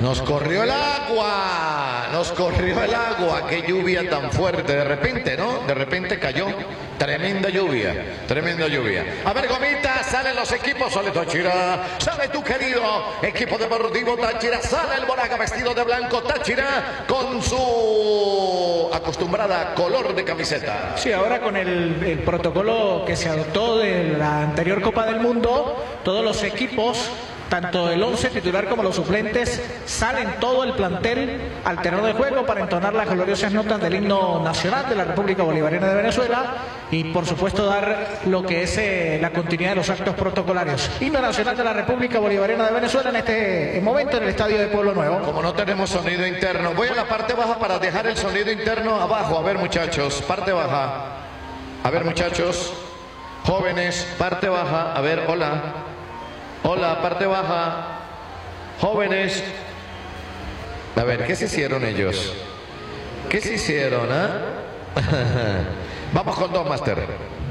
Nos corrió el agua, nos corrió el agua, qué lluvia tan fuerte, de repente, ¿no? De repente cayó, tremenda lluvia, tremenda lluvia. A ver, Gomita, salen los equipos, sale Táchira, sale tu querido equipo deportivo Táchira, sale el Moraga vestido de blanco, Táchira con su acostumbrada color de camiseta. Sí, ahora con el protocolo que se adoptó de la anterior Copa del Mundo, todos los equipos, tanto el 11 titular como los suplentes, salen todo el plantel al terreno de juego para entonar las gloriosas notas del himno nacional de la República Bolivariana de Venezuela y por supuesto dar lo que es la continuidad de los actos protocolarios. Himno nacional de la República Bolivariana de Venezuela en este momento en el estadio de Pueblo Nuevo. Como no tenemos sonido interno, voy a la parte baja para dejar el sonido interno abajo. A ver, muchachos, parte baja. A ver, muchachos, jóvenes, parte baja. A ver, hola. Hola, parte baja. Jóvenes. A ver, ¿qué se hicieron ellos? ¿Qué se hicieron, ah? Vamos con dos, Master.